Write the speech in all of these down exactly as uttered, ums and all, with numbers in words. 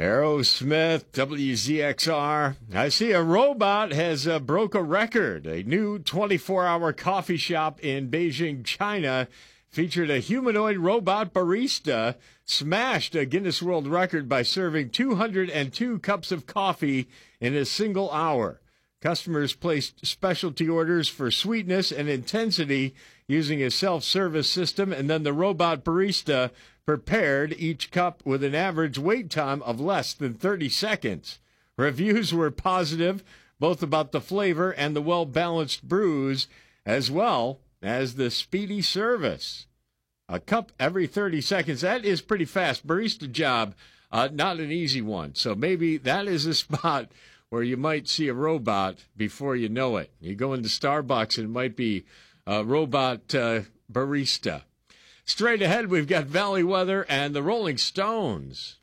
Aerosmith, W Z X R. I see a robot has uh, broke a record. A new twenty-four hour coffee shop in Beijing, China, featured a humanoid robot barista, smashed a Guinness World Record by serving two hundred two cups of coffee in a single hour. Customers placed specialty orders for sweetness and intensity using a self-service system, and then the robot barista prepared each cup with an average wait time of less than thirty seconds. Reviews were positive, both about the flavor and the well-balanced brews, as well as the speedy service. A cup every thirty seconds, that is pretty fast. Barista job, uh, not an easy one. So maybe that is a spot where you might see a robot before you know it. You go into Starbucks and it might be a robot uh, barista. Straight ahead, we've got Valley Weather and the Rolling Stones.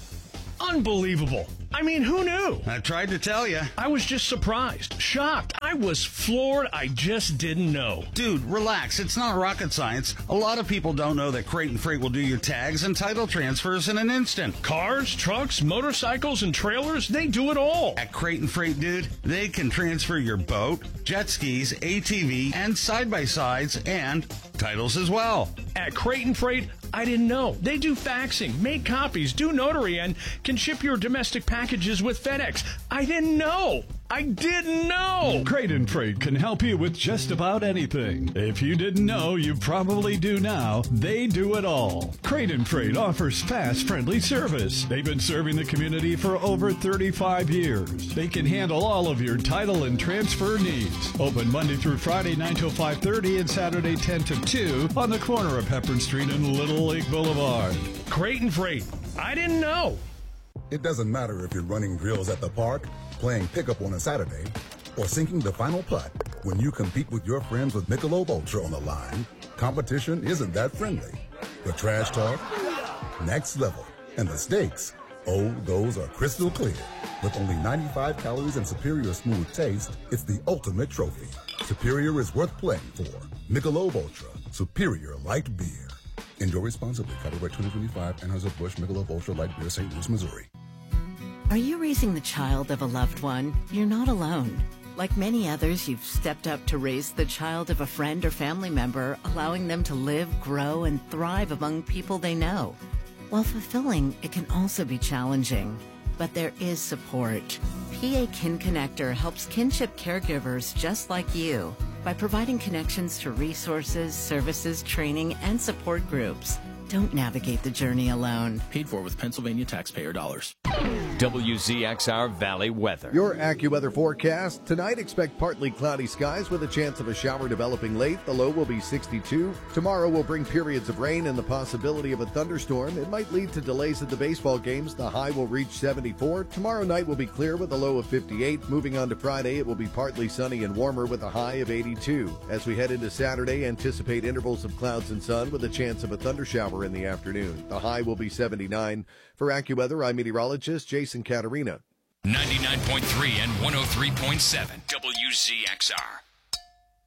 Unbelievable. I mean, who knew? I tried to tell you. I was just surprised, shocked. I was floored. I just didn't know. Dude, relax. It's not rocket science. A lot of people don't know that Crate and Freight will do your tags and title transfers in an instant. Cars, trucks, motorcycles, and trailers, they do it all. At Crate and Freight, dude, they can transfer your boat, jet skis, A T V, and side-by-sides, and titles as well. At Crate and Freight, I didn't know. They do faxing, make copies, do notary, and can ship your domestic packages with FedEx. I didn't know. I didn't know. Crate and Freight can help you with just about anything. If you didn't know, you probably do now. They do it all. Crate and Freight offers fast, friendly service. They've been serving the community for over thirty-five years. They can handle all of your title and transfer needs. Open Monday through Friday, nine till five thirty, and Saturday, ten to two, on the corner of Hepburn Street and Little Lake Boulevard. Crate and Freight. I didn't know. It doesn't matter if you're running drills at the park, playing pickup on a Saturday, or sinking the final putt. When you compete with your friends with Michelob Ultra on the line, competition isn't that friendly. The trash talk, next level. And the stakes, oh, those are crystal clear. With only ninety-five calories and superior smooth taste, it's the ultimate trophy. Superior is worth playing for. Michelob Ultra, superior light beer. Enjoy responsibly. Copyright twenty twenty-five, Anheuser-Busch Michelob Ultra Light Beer, Saint Louis, Missouri. Are you raising the child of a loved one? You're not alone. Like many others, you've stepped up to raise the child of a friend or family member, allowing them to live, grow, and thrive among people they know. While fulfilling, it can also be challenging. But there is support. P A Kin Connector helps kinship caregivers just like you by providing connections to resources, services, training, and support groups. Don't navigate the journey alone. Paid for with Pennsylvania taxpayer dollars. W Z X R Valley Weather. Your AccuWeather forecast. Tonight, expect partly cloudy skies with a chance of a shower developing late. The low will be sixty-two. Tomorrow will bring periods of rain and the possibility of a thunderstorm. It might lead to delays at the baseball games. The high will reach seventy-four. Tomorrow night will be clear with a low of fifty-eight. Moving on to Friday, it will be partly sunny and warmer with a high of eighty-two. As we head into Saturday, anticipate intervals of clouds and sun with a chance of a thundershower in the afternoon. The high will be seventy-nine. For AccuWeather, I'm meteorologist Jason Caterina. ninety-nine point three and one oh three point seven W Z X R.